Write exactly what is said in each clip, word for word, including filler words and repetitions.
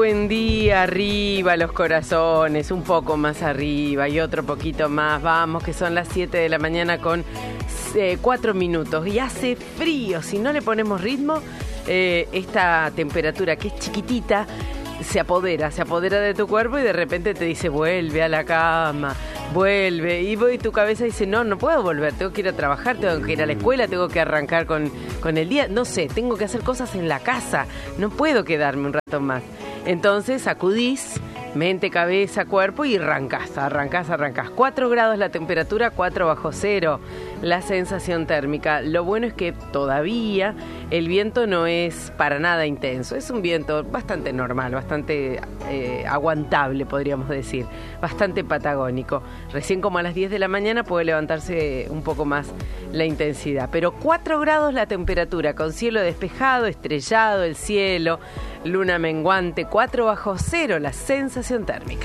Buen día, arriba los corazones, un poco más arriba y otro poquito más, vamos, que son las siete de la mañana con eh, cuatro minutos y hace frío, si no le ponemos ritmo, eh, esta temperatura que es chiquitita se apodera, se apodera de tu cuerpo y de repente te dice vuelve a la cama, vuelve, y voy, tu cabeza dice no, no puedo volver, tengo que ir a trabajar, tengo que ir a la escuela, tengo que arrancar con, con el día, no sé, tengo que hacer cosas en la casa, no puedo quedarme un rato más. Entonces sacudís mente, cabeza, cuerpo y arrancás, arrancás, arrancás. cuatro grados la temperatura, cuatro bajo cero la sensación térmica. Lo bueno es que todavía el viento no es para nada intenso. Es un viento bastante normal, bastante eh, aguantable, podríamos decir. Bastante patagónico. Recién como a las diez de la mañana puede levantarse un poco más la intensidad. Pero cuatro grados la temperatura, con cielo despejado, estrellado el cielo, luna menguante, cuatro bajo cero la sensación térmica.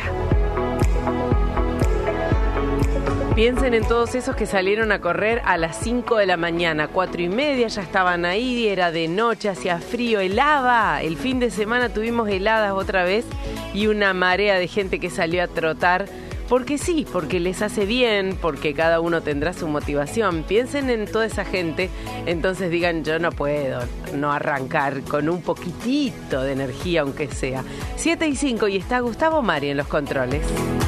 Piensen en todos esos que salieron a correr a las cinco de la mañana, cuatro y media ya estaban ahí, era de noche, hacía frío, helaba. El fin de semana tuvimos heladas otra vez y una marea de gente que salió a trotar. Porque sí, porque les hace bien, porque cada uno tendrá su motivación. Piensen en toda esa gente, entonces digan, yo no puedo no arrancar con un poquitito de energía, aunque sea. siete y cinco y está Gustavo Mari en los controles.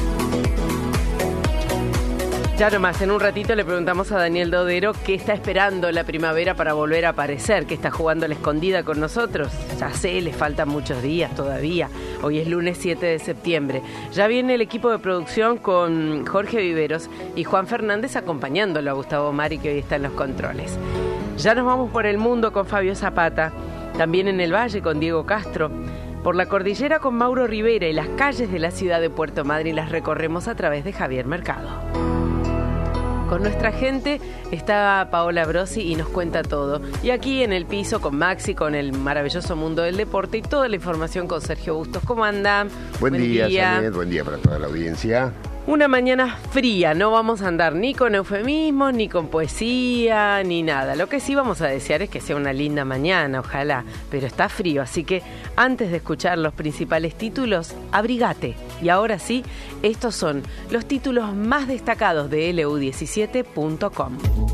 Ya nomás, en un ratito le preguntamos a Daniel Dodero qué está esperando la primavera para volver a aparecer, que está jugando a la escondida con nosotros. Ya sé, le faltan muchos días todavía. Hoy es lunes siete de septiembre. Ya viene el equipo de producción con Jorge Viveros y Juan Fernández acompañándolo a Gustavo Mari, que hoy está en los controles. Ya nos vamos por el mundo con Fabio Zapata, también en el Valle con Diego Castro, por la cordillera con Mauro Rivera y las calles de la ciudad de Puerto Madryn las recorremos a través de Javier Mercado. Con nuestra gente está Paola Brosi y nos cuenta todo. Y aquí en el piso con Maxi, con el maravilloso mundo del deporte y toda la información con Sergio Bustos. ¿Cómo andan? Buen, buen día, día. Janet, buen día para toda la audiencia. Una mañana fría, no vamos a andar ni con eufemismos, ni con poesía, ni nada. Lo que sí vamos a desear es que sea una linda mañana, ojalá, pero está frío, así que antes de escuchar los principales títulos, abrigate. Y ahora sí, estos son los títulos más destacados de L U diecisiete punto com.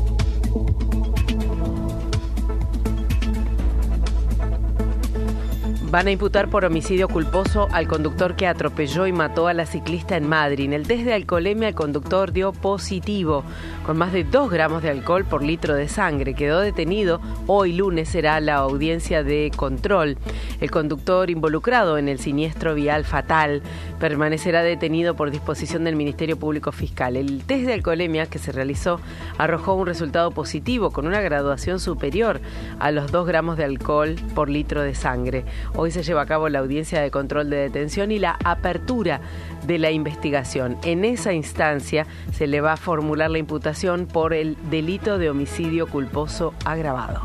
Van a imputar por homicidio culposo al conductor que atropelló y mató a la ciclista en Madryn. El test de alcoholemia al conductor dio positivo, con más de dos gramos de alcohol por litro de sangre. Quedó detenido. Hoy lunes será la audiencia de control. El conductor involucrado en el siniestro vial fatal permanecerá detenido por disposición del Ministerio Público Fiscal. El test de alcoholemia que se realizó arrojó un resultado positivo con una graduación superior a los dos gramos de alcohol por litro de sangre. Hoy se lleva a cabo la audiencia de control de detención y la apertura de la investigación. En esa instancia se le va a formular la imputación por el delito de homicidio culposo agravado.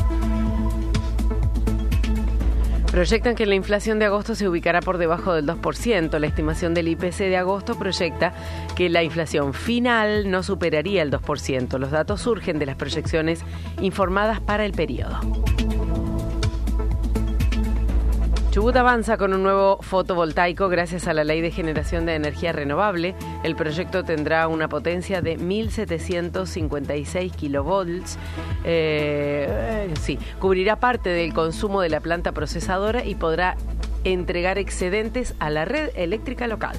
Proyectan que la inflación de agosto se ubicará por debajo del dos por ciento. La estimación del I P C de agosto proyecta que la inflación final no superaría el dos por ciento. Los datos surgen de las proyecciones informadas para el periodo. Chubut avanza con un nuevo fotovoltaico gracias a la Ley de Generación de Energía Renovable. El proyecto tendrá una potencia de mil setecientos cincuenta y seis kilovolts. Eh, sí, cubrirá parte del consumo de la planta procesadora y podrá entregar excedentes a la red eléctrica local.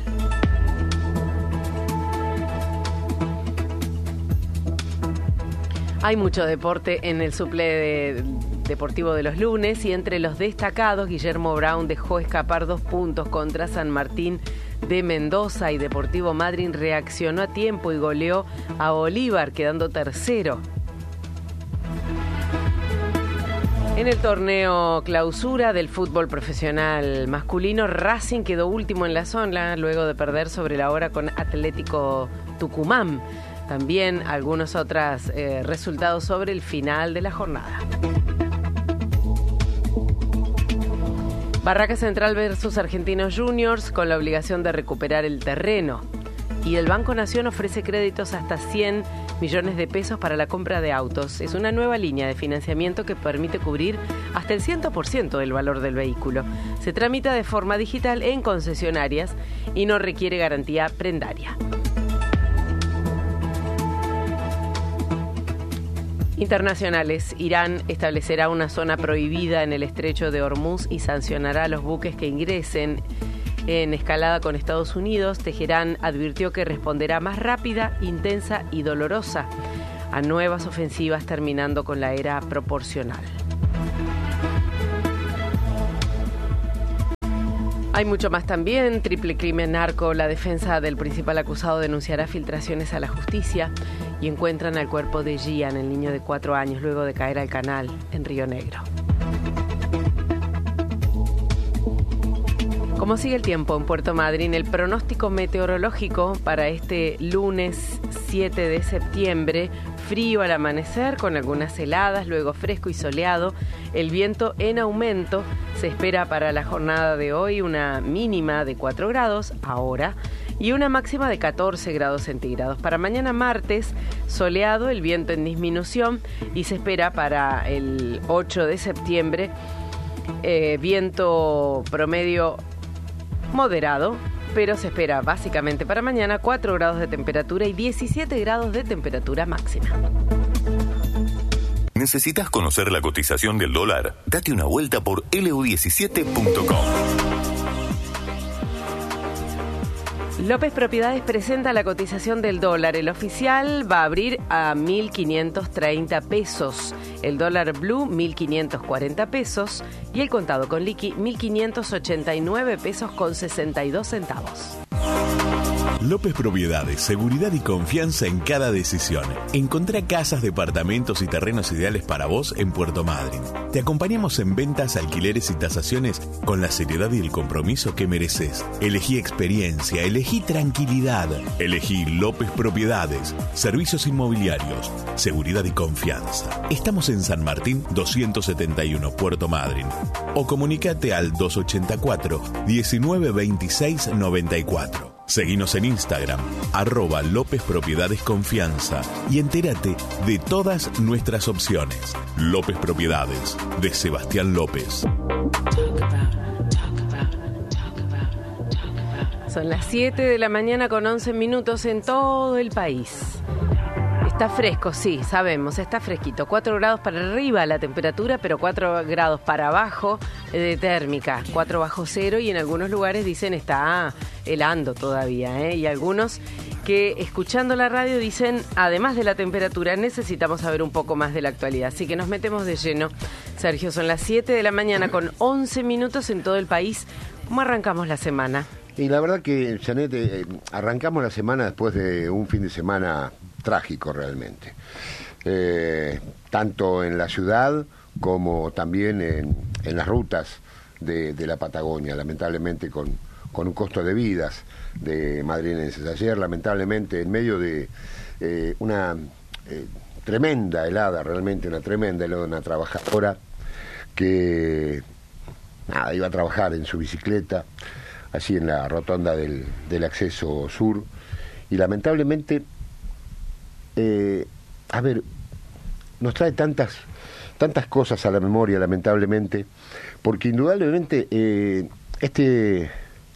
Hay mucho deporte en el suple de... deportivo de los lunes y entre los destacados Guillermo Brown dejó escapar dos puntos contra San Martín de Mendoza y Deportivo Madryn reaccionó a tiempo y goleó a Bolívar quedando tercero. En el torneo clausura del fútbol profesional masculino, Racing quedó último en la zona luego de perder sobre la hora con Atlético Tucumán. También algunos otros eh, resultados sobre el final de la jornada. Barraca Central versus Argentinos Juniors con la obligación de recuperar el terreno. Y el Banco Nación ofrece créditos hasta cien millones de pesos para la compra de autos. Es una nueva línea de financiamiento que permite cubrir hasta el cien por ciento del valor del vehículo. Se tramita de forma digital en concesionarias y no requiere garantía prendaria. Internacionales. Irán establecerá una zona prohibida en el estrecho de Hormuz y sancionará a los buques que ingresen en escalada con Estados Unidos. Teherán advirtió que responderá más rápida, intensa y dolorosa a nuevas ofensivas, terminando con la era proporcional. Hay mucho más también. Triple crimen narco. La defensa del principal acusado denunciará filtraciones a la justicia y encuentran al cuerpo de Gian, el niño de cuatro años, luego de caer al canal en Río Negro. ¿Cómo sigue el tiempo en Puerto Madryn? El pronóstico meteorológico para este lunes siete de septiembre: frío al amanecer con algunas heladas, luego fresco y soleado, el viento en aumento. Se espera para la jornada de hoy una mínima de cuatro grados ahora y una máxima de catorce grados centígrados. Para mañana martes, soleado, el viento en disminución, y se espera para el ocho de septiembre eh, viento promedio moderado, pero se espera básicamente para mañana cuatro grados de temperatura y diecisiete grados de temperatura máxima. ¿Necesitas conocer la cotización del dólar? Date una vuelta por L U diecisiete punto com. López Propiedades presenta la cotización del dólar. El oficial va a abrir a mil quinientos treinta pesos, el dólar blue mil quinientos cuarenta pesos y el contado con liqui mil quinientos ochenta y nueve pesos con sesenta y dos centavos. López Propiedades, seguridad y confianza en cada decisión. Encontrá casas, departamentos y terrenos ideales para vos en Puerto Madryn. Te acompañamos en ventas, alquileres y tasaciones con la seriedad y el compromiso que mereces. Elegí experiencia, elegí tranquilidad, elegí López Propiedades, servicios inmobiliarios, seguridad y confianza. Estamos en San Martín doscientos setenta y uno, Puerto Madryn. O comunicate al dos ochenta y cuatro, diecinueve veintiséis noventa y cuatro. Seguinos en Instagram, arroba López Propiedades Confianza, y entérate de todas nuestras opciones. López Propiedades, de Sebastián López. Son las siete de la mañana con once minutos en todo el país. Está fresco, sí, sabemos, está fresquito. cuatro grados para arriba la temperatura, pero cuatro grados para abajo de térmica. cuatro bajo cero, y en algunos lugares dicen está helando todavía, ¿eh? Y algunos que escuchando la radio dicen, además de la temperatura, necesitamos saber un poco más de la actualidad. Así que nos metemos de lleno. Sergio, son las siete de la mañana con once minutos en todo el país. ¿Cómo arrancamos la semana? Y la verdad que, Janet, eh, arrancamos la semana después de un fin de semana trágico realmente, eh, tanto en la ciudad como también en, en las rutas de, de la Patagonia, lamentablemente con, con un costo de vidas de madrileños. Ayer, lamentablemente, en medio de eh, una eh, tremenda helada, realmente una tremenda helada, una trabajadora que nada, iba a trabajar en su bicicleta, así en la rotonda del, del acceso sur, y lamentablemente Eh, a ver, nos trae tantas tantas cosas a la memoria, lamentablemente, porque indudablemente eh, este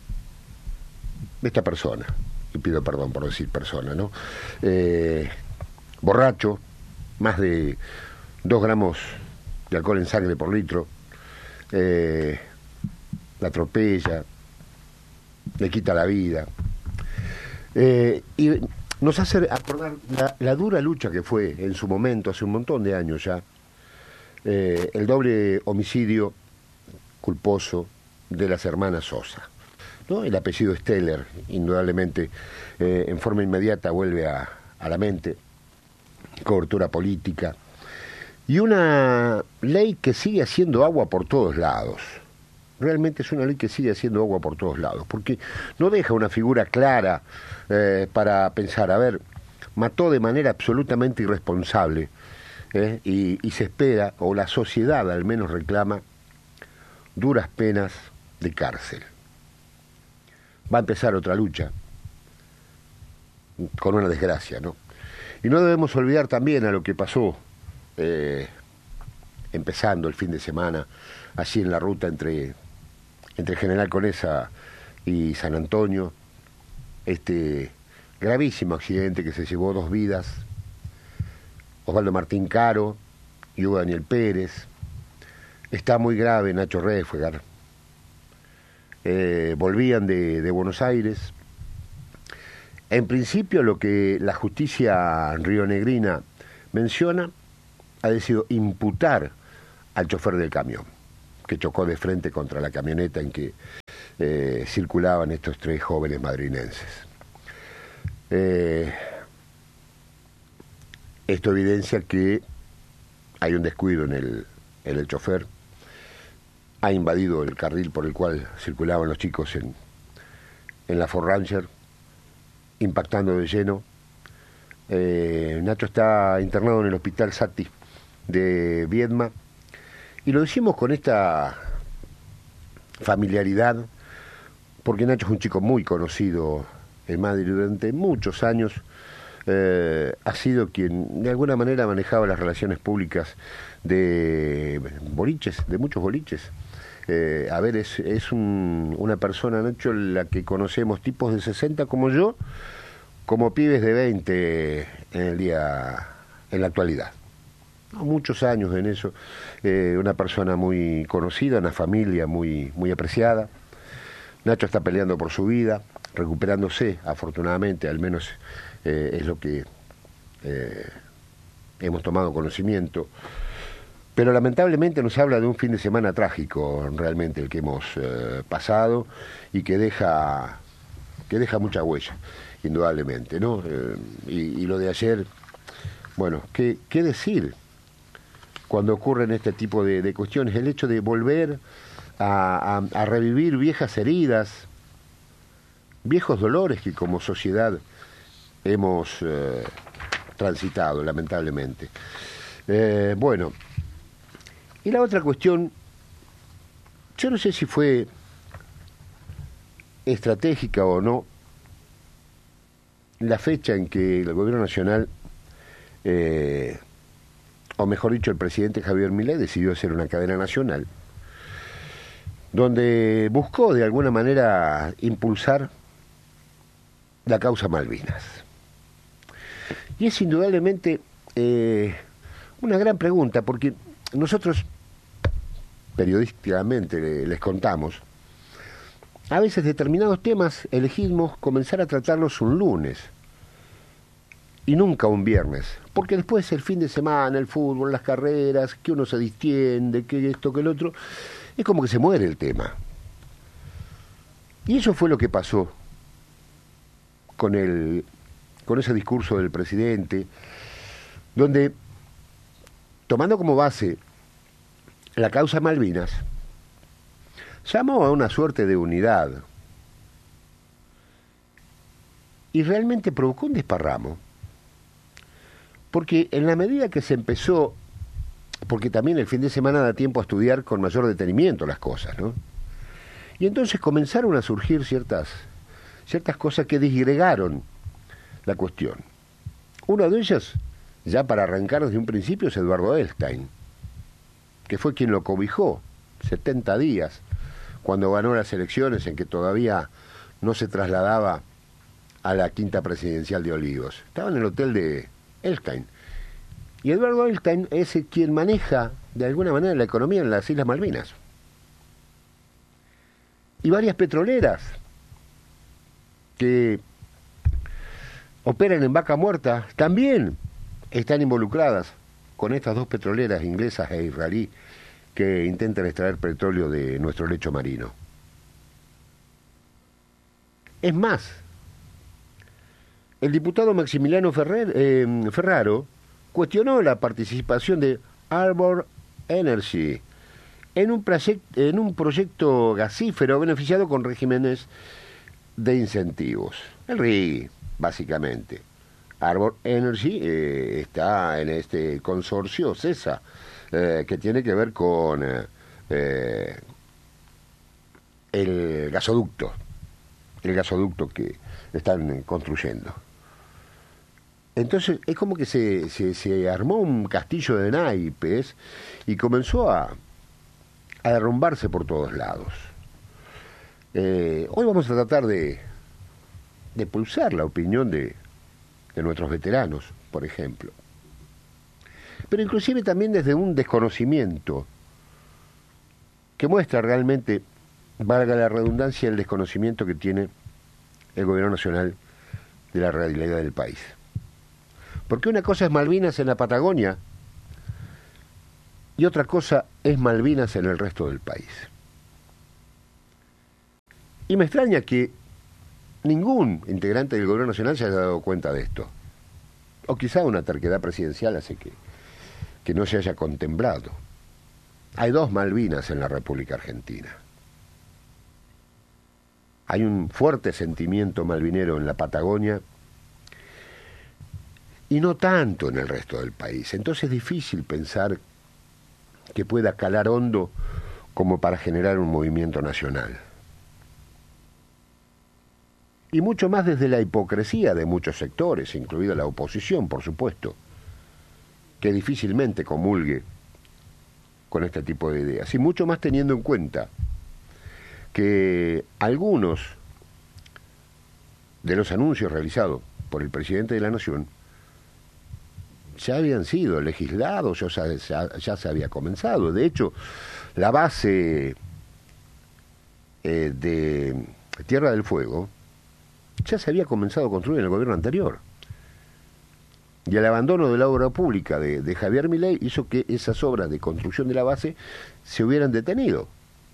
esta persona, y pido perdón por decir persona, ¿no? Eh, borracho, más de dos gramos de alcohol en sangre por litro, eh, la atropella, le quita la vida, eh, y nos hace acordar la, la dura lucha que fue en su momento, hace un montón de años ya, eh, el doble homicidio culposo de las hermanas Sosa, ¿no? El apellido Steller, indudablemente, eh, en forma inmediata vuelve a, a la mente, cobertura política, y una ley que sigue haciendo agua por todos lados. Realmente es una ley que sigue haciendo agua por todos lados, porque no deja una figura clara eh, para pensar, a ver, mató de manera absolutamente irresponsable, eh, y, y se espera, o la sociedad al menos reclama, duras penas de cárcel. Va a empezar otra lucha, con una desgracia, ¿no? Y no debemos olvidar también a lo que pasó, eh, empezando el fin de semana, así en la ruta entre, entre General Conesa y San Antonio, este gravísimo accidente que se llevó dos vidas, Osvaldo Martín Caro y Hugo Daniel Pérez. Está muy grave Nacho Refwegar. Eh, volvían de, de Buenos Aires. En principio lo que la justicia rionegrina menciona ha sido imputar al chofer del camión, que chocó de frente contra la camioneta en que eh, circulaban estos tres jóvenes madrinenses. Eh, esto evidencia que hay un descuido en el, en el chofer, ha invadido el carril por el cual circulaban los chicos en, en la Ford Ranger, impactando de lleno. Eh, Nacho está internado en el hospital Sati de Viedma, y lo decimos con esta familiaridad porque Nacho es un chico muy conocido en Madrid durante muchos años. Eh, ha sido quien de alguna manera manejaba las relaciones públicas de boliches, de muchos boliches. Eh, a ver, es, es un, una persona, Nacho, la que conocemos tipos de sesenta como yo, como pibes de veinte en el día, en la actualidad. Muchos años en eso. Eh, una persona muy conocida, una familia muy, muy apreciada. Nacho está peleando por su vida, recuperándose, afortunadamente, al menos eh, es lo que eh, hemos tomado conocimiento. Pero lamentablemente nos habla de un fin de semana trágico, realmente, el que hemos eh, pasado, y que deja, que deja mucha huella, indudablemente, ¿no? Eh, y, y lo de ayer, bueno, ¿qué, qué decir cuando ocurren este tipo de, de cuestiones? El hecho de volver a, a, a revivir viejas heridas, viejos dolores que como sociedad hemos eh, transitado, lamentablemente. Eh, bueno, y la otra cuestión, yo no sé si fue estratégica o no la fecha en que el gobierno nacional, eh, o mejor dicho, el presidente Javier Milei decidió hacer una cadena nacional, donde buscó de alguna manera impulsar la causa Malvinas. Y es indudablemente eh, una gran pregunta, porque nosotros periodísticamente les contamos, a veces determinados temas elegimos comenzar a tratarlos un lunes y nunca un viernes, porque después el fin de semana, el fútbol, las carreras, que uno se distiende, que esto, que el otro, es como que se muere el tema. Y eso fue lo que pasó con el con ese discurso del presidente, donde, tomando como base la causa Malvinas, llamó a una suerte de unidad y realmente provocó un desparramo, porque en la medida que se empezó, porque también el fin de semana da tiempo a estudiar con mayor detenimiento las cosas, ¿no? Y entonces comenzaron a surgir ciertas, ciertas cosas que disgregaron la cuestión. Una de ellas, ya para arrancar desde un principio, es Eduardo Elstein, que fue quien lo cobijó setenta días, cuando ganó las elecciones en que todavía no se trasladaba a la quinta presidencial de Olivos. Estaba en el hotel de Elstein. Y Eduardo Elstein es quien maneja, de alguna manera, la economía en las Islas Malvinas. Y varias petroleras que operan en Vaca Muerta también están involucradas con estas dos petroleras inglesas e israelí que intentan extraer petróleo de nuestro lecho marino. Es más, el diputado Maximiliano Ferrer, eh, Ferraro cuestionó la participación de Arbor Energy en un, en un proyecto gasífero beneficiado con regímenes de incentivos. El R I G I, básicamente. Arbor Energy eh, está en este consorcio CESA, eh, que tiene que ver con eh, el gasoducto, el gasoducto que están construyendo. Entonces es como que se, se, se armó un castillo de naipes y comenzó a, a derrumbarse por todos lados. Eh, hoy vamos a tratar de, de pulsar la opinión de, de nuestros veteranos, por ejemplo. Pero inclusive también desde un desconocimiento que muestra realmente, valga la redundancia, el desconocimiento que tiene el gobierno nacional de la realidad del país. Porque una cosa es Malvinas en la Patagonia y otra cosa es Malvinas en el resto del país. Y me extraña que ningún integrante del gobierno nacional se haya dado cuenta de esto. O quizá una terquedad presidencial hace que, que no se haya contemplado. Hay dos Malvinas en la República Argentina. Hay un fuerte sentimiento malvinero en la Patagonia y no tanto en el resto del país. Entonces es difícil pensar que pueda calar hondo como para generar un movimiento nacional. Y mucho más desde la hipocresía de muchos sectores, incluida la oposición, por supuesto, que difícilmente comulgue con este tipo de ideas. Y mucho más teniendo en cuenta que algunos de los anuncios realizados por el presidente de la Nación ya habían sido legislados, ya, ya, ya se había comenzado. De hecho, la base eh, de Tierra del Fuego ya se había comenzado a construir en el gobierno anterior. Y el abandono de la obra pública de, de Javier Milei hizo que esas obras de construcción de la base se hubieran detenido.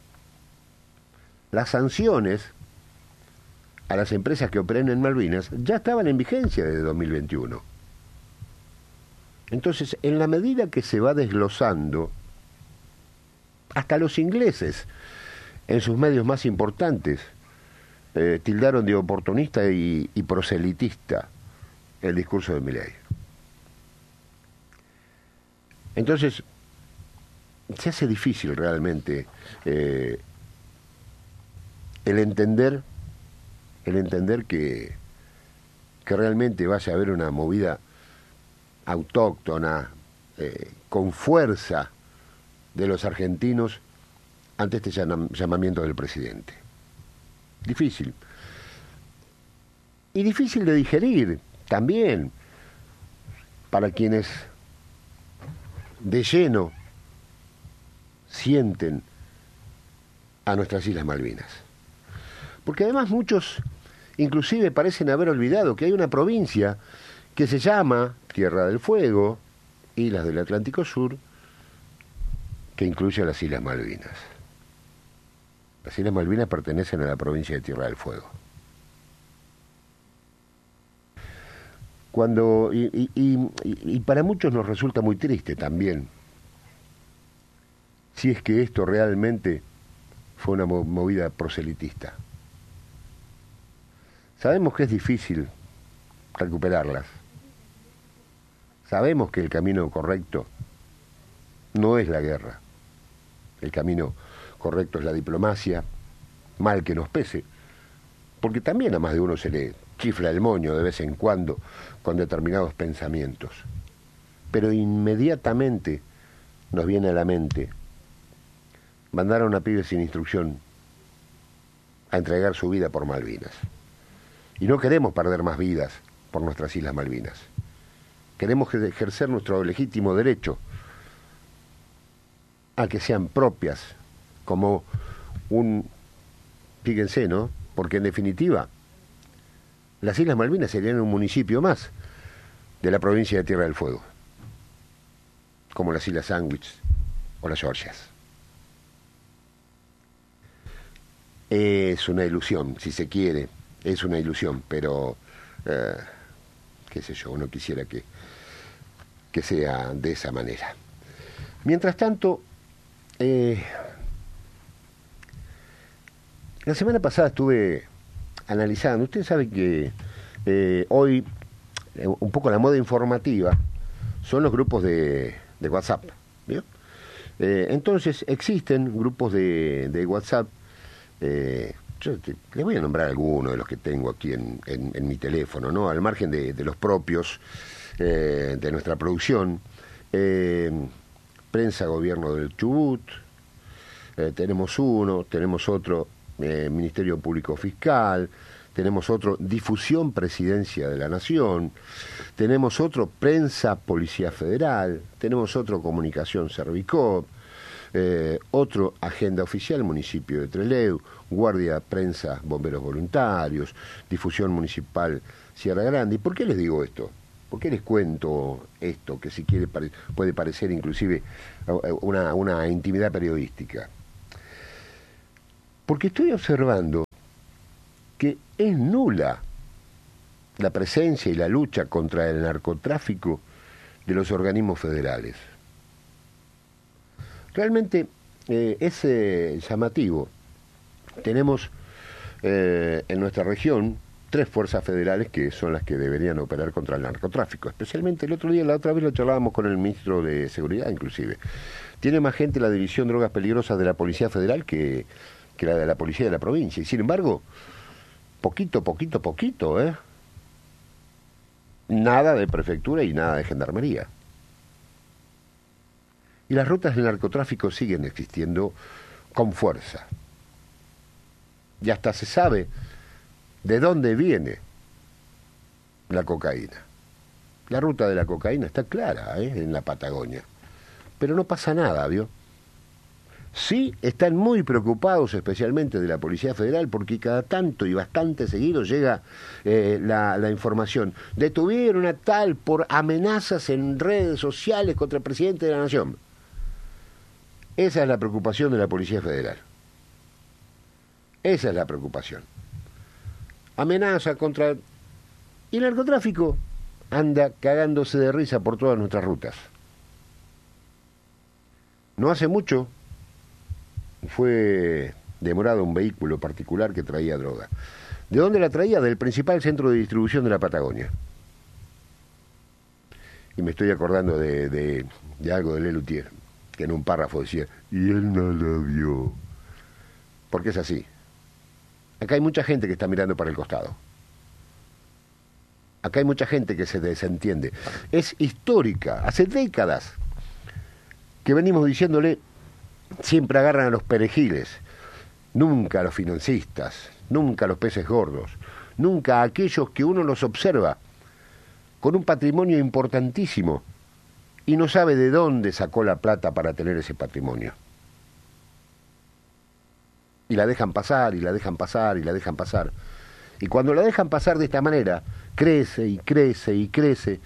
Las sanciones a las empresas que operen en Malvinas ya estaban en vigencia desde dos mil veintiuno. Entonces, en la medida que se va desglosando, hasta los ingleses, en sus medios más importantes, eh, tildaron de oportunista y, y proselitista el discurso de Milei. Entonces, se hace difícil realmente eh, el entender, el entender que, que realmente vaya a haber una movida autóctona, eh, con fuerza de los argentinos ante este llamamiento del presidente. Difícil. Y difícil de digerir también para quienes de lleno sienten a nuestras Islas Malvinas. Porque además muchos inclusive parecen haber olvidado que hay una provincia que se llama Tierra del Fuego, Islas del Atlántico Sur, que incluye a las Islas Malvinas. Las Islas Malvinas pertenecen a la provincia de Tierra del Fuego. Cuando, y, y, y, y para muchos nos resulta muy triste también, si es que esto realmente fue una movida proselitista. Sabemos que es difícil recuperarlas. Sabemos que el camino correcto no es la guerra. El camino correcto es la diplomacia, mal que nos pese, porque también a más de uno se le chifla el moño de vez en cuando con determinados pensamientos. Pero inmediatamente nos viene a la mente mandar a una pibe sin instrucción a entregar su vida por Malvinas. Y no queremos perder más vidas por nuestras Islas Malvinas. Queremos ejercer nuestro legítimo derecho a que sean propias como un... Fíjense, ¿no? Porque en definitiva, las Islas Malvinas serían un municipio más de la provincia de Tierra del Fuego, como las Islas Sandwich o las Georgias. Es una ilusión, si se quiere, es una ilusión, pero... Eh, qué sé yo, uno quisiera que, que sea de esa manera. Mientras tanto, eh, la semana pasada estuve analizando, usted sabe que eh, hoy eh, un poco la moda informativa son los grupos de, de WhatsApp, ¿vio? Eh, entonces existen grupos de, de WhatsApp eh, yo te, les voy a nombrar algunos de los que tengo aquí en, en, en mi teléfono, ¿no? Al margen de, de los propios, eh, de nuestra producción. Eh, Prensa Gobierno del Chubut, eh, tenemos uno, tenemos otro, eh, Ministerio Público Fiscal, tenemos otro, Difusión Presidencia de la Nación, tenemos otro, Prensa Policía Federal, tenemos otro, Comunicación Servicop, eh, otro, Agenda Oficial Municipio de Trelew, Guardia Prensa Bomberos Voluntarios, Difusión Municipal Sierra Grande. ¿Y por qué les digo esto? ¿Por qué les cuento esto, que si quiere pare, puede parecer inclusive una, una intimidad periodística? Porque estoy observando que es nula la presencia y la lucha contra el narcotráfico de los organismos federales. Realmente eh, es eh, llamativo. Tenemos eh, en nuestra región tres fuerzas federales que son las que deberían operar contra el narcotráfico. Especialmente el otro día, la otra vez lo charlábamos con el ministro de Seguridad inclusive. Tiene más gente la División Drogas Peligrosas de la Policía Federal que, que la de la Policía de la provincia. Y sin embargo, poquito, poquito, poquito, ¿eh? Nada de prefectura y nada de gendarmería. Y las rutas del narcotráfico siguen existiendo con fuerza. Y hasta se sabe de dónde viene la cocaína. La ruta de la cocaína está clara, ¿eh? En la Patagonia. Pero no pasa nada, ¿vio? Sí están muy preocupados, especialmente de la Policía Federal, porque cada tanto y bastante seguido llega eh, la, la información. Detuvieron a tal por amenazas en redes sociales contra el presidente de la Nación. Esa es la preocupación de la Policía Federal. Esa es la preocupación. Amenaza contra... Y el narcotráfico anda cagándose de risa por todas nuestras rutas. No hace mucho fue demorado un vehículo particular que traía droga. ¿De dónde la traía? Del principal centro de distribución de la Patagonia. Y me estoy acordando de, de, de algo de Lelutier, que en un párrafo decía, y él no lo vio. Porque es así. Acá hay mucha gente que está mirando para el costado. Acá hay mucha gente que se desentiende. Es histórica. Hace décadas que venimos diciéndole, siempre agarran a los perejiles, nunca a los financistas, nunca a los peces gordos, nunca a aquellos que uno los observa con un patrimonio importantísimo y no sabe de dónde sacó la plata para tener ese patrimonio. Y la dejan pasar, y la dejan pasar, y la dejan pasar. Y cuando la dejan pasar de esta manera, crece y crece y crece.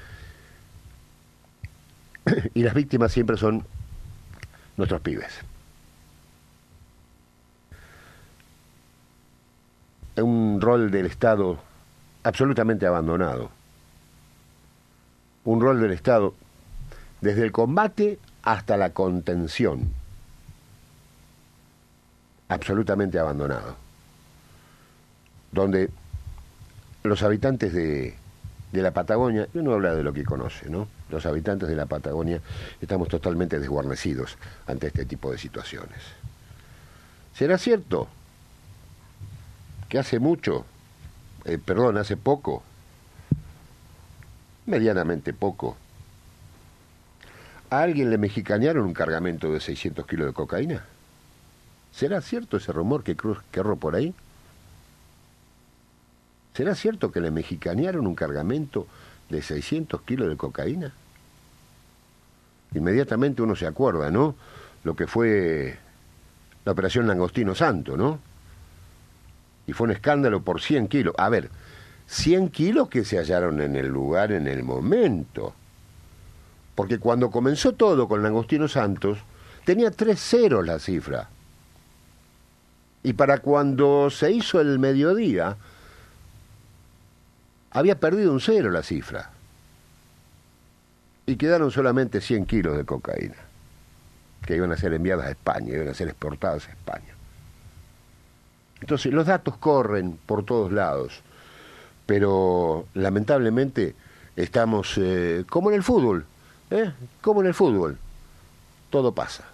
Y las víctimas siempre son nuestros pibes. Un rol del Estado absolutamente abandonado. Un rol del Estado desde el combate hasta la contención. Absolutamente abandonado. Donde los habitantes de, de la Patagonia, y uno habla de lo que conoce, ¿no? Los habitantes de la Patagonia estamos totalmente desguarnecidos ante este tipo de situaciones. ¿Será cierto que hace mucho, eh, perdón, hace poco, medianamente poco, a alguien le mexicanearon un cargamento de seiscientos kilos de cocaína? ¿Será cierto ese rumor que corre por ahí? ¿Será cierto que le mexicanearon un cargamento de seiscientos kilos de cocaína? Inmediatamente uno se acuerda, ¿no? Lo que fue la operación Langostino Santo, ¿no? Y fue un escándalo por cien kilos. A ver, cien kilos que se hallaron en el lugar en el momento. Porque cuando comenzó todo con Langostino Santos, tenía tres ceros la cifra. Y para cuando se hizo el mediodía, había perdido un cero la cifra. Y quedaron solamente cien kilos de cocaína, que iban a ser enviadas a España, iban a ser exportadas a España. Entonces, los datos corren por todos lados, pero lamentablemente estamos eh, como en el fútbol, ¿eh? Como en el fútbol, todo pasa.